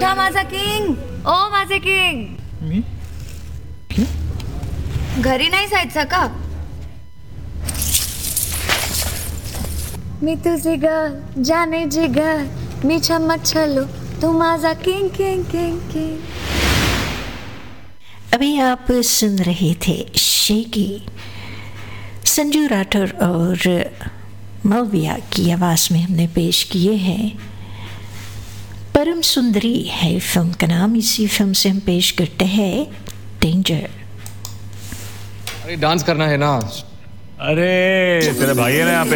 उठा माझा किंग. ओ माझे किंग. मी घरी नाही जायचं का? मी तुझी गर्ल जाने जिगर, मी चमक छल्लू, तू माझा किंग किंग किंग किंग. अभी आप सुन रहे थे शेकी, संजू राठौर और मलविया की आवाज़ में हमने पेश किए हैं परम सुंदरी है फिल्म का नाम. इसी फिल्म से हम पेश करते हैं डेंजर. अरे डांस करना है ना. अरे तेरे भाई है ना यहाँ पे.